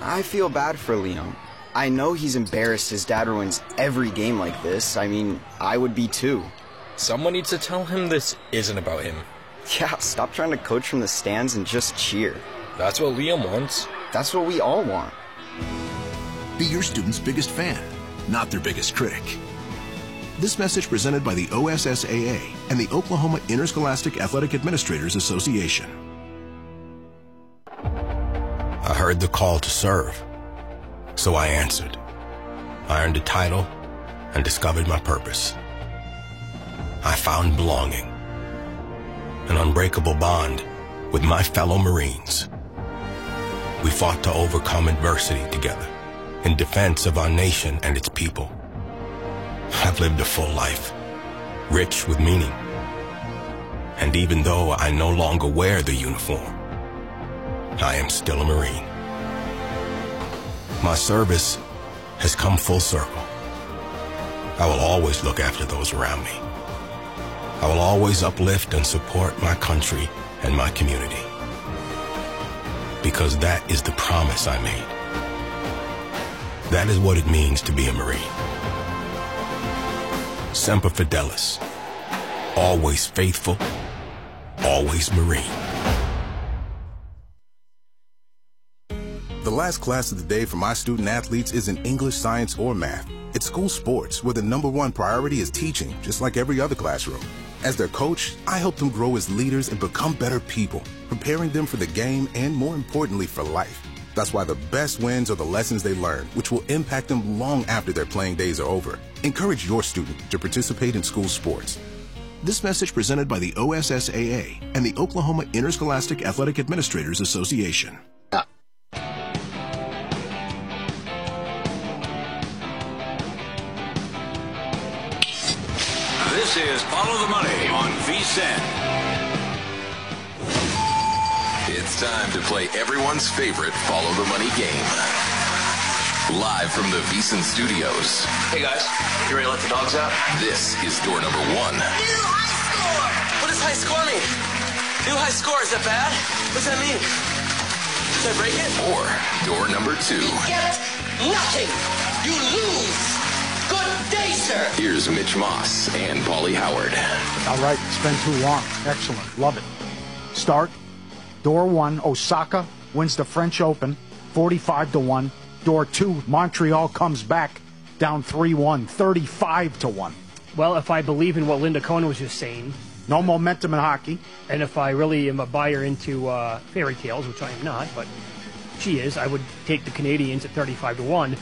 I feel bad for Liam. I know he's embarrassed his dad ruins every game like this. I mean, I would be too. Someone needs to tell him this isn't about him. Yeah, stop trying to coach from the stands and just cheer. That's what Liam wants. That's what we all want. Be your student's biggest fan, not their biggest critic. This message presented by the OSSAA and the Oklahoma Interscholastic Athletic Administrators Association. I heard the call to serve, so I answered. I earned a title and discovered my purpose. I found belonging, an unbreakable bond with my fellow Marines. We fought to overcome adversity together in defense of our nation and its people. I've lived a full life, rich with meaning. And even though I no longer wear the uniform, I am still a Marine. My service has come full circle. I will always look after those around me. I will always uplift and support my country and my community. Because that is the promise I made. That is what it means to be a Marine. Semper Fidelis. Always faithful, always Marine. The last class of the day for my student athletes isn't English, science, or math. It's school sports, where the #1 priority is teaching, just like every other classroom. As their coach, I help them grow as leaders and become better people, preparing them for the game and, more importantly, for life. That's why the best wins are the lessons they learn, which will impact them long after their playing days are over. Encourage your student to participate in school sports. This message presented by the OSSAA and the Oklahoma Interscholastic Athletic Administrators Association. This is Follow the Money on VSiN. It's time to play everyone's favorite Follow the Money game. Live from the VSiN studios. Hey guys, you ready to let the dogs out? This is door number 1. New high score! What does high score mean? New high score, is that bad? What's that mean? Should I break it? Or door number 2. Get nothing! You lose! Good day, sir! Here's Mitch Moss and Paulie Howard. All right, it's been too long. Excellent. Love it. Start. Door 1, Osaka wins the French Open, 45-1. Door 2, Montreal comes back down 3-1, 35-1. Well, if I believe in what Linda Cohn was just saying. No momentum in hockey. And if I really am a buyer into fairy tales, which I am not, but she is, I would take the Canadians at 35-1.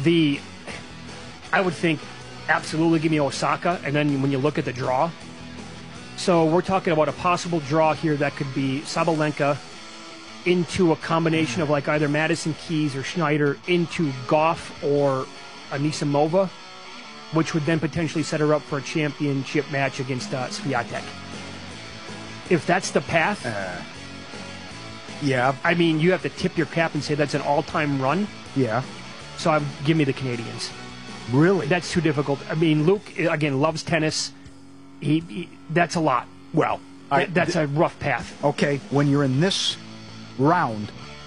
I would think, absolutely give me Osaka, and then when you look at the draw. So we're talking about a possible draw here that could be Sabalenka into a combination of like either Madison Keys or Schneider into Goff or Anisimova, which would then potentially set her up for a championship match against Swiatek. If that's the path, yeah. I mean, you have to tip your cap and say that's an all-time run. Yeah. So give me the Canadians. Really? That's too difficult. I mean, Luke, again, loves tennis. He that's a lot. Well, that's a rough path. Okay, when you're in this round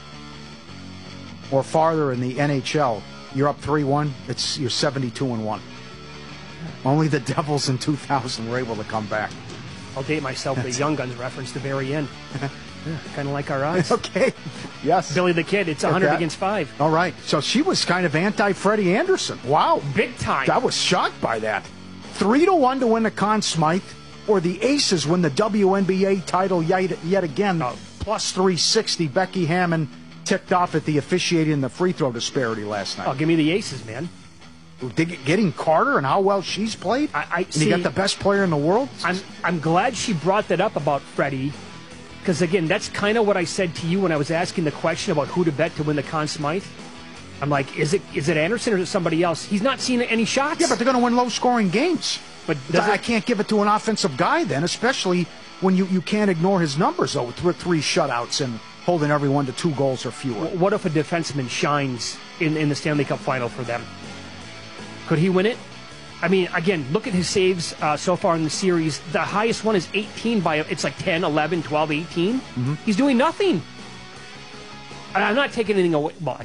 or farther in the NHL, you're up 3-1, you're 72-1. Only the Devils in 2000 were able to come back. I'll date myself with a Young Guns reference the very end. Kind of like our odds. Okay. Yes. Billy the Kid, it's 100 against 5. All right. So she was kind of anti-Freddie Anderson. Wow. Big time. I was shocked by that. 3-1 to win the Conn Smythe, or the Aces win the WNBA title yet again. Plus 360. Becky Hammon ticked off at the officiating and the free throw disparity last night. Oh, give me the Aces, man. Getting Carter and how well she's played? And you got the best player in the world? I'm glad she brought that up about Freddie. Because, again, that's kind of what I said to you when I was asking the question about who to bet to win the Conn Smythe. I'm like, is it Anderson or is it somebody else? He's not seeing any shots. Yeah, but they're going to win low-scoring games. But I can't give it to an offensive guy then, especially when you can't ignore his numbers, though, with 3 shutouts and holding everyone to 2 goals or fewer. What if a defenseman shines in the Stanley Cup final for them? Could he win it? I mean, again, look at his saves so far in the series. The highest one is 18 it's like 10, 11, 12, 18. Mm-hmm. He's doing nothing. I'm not taking anything away. Well,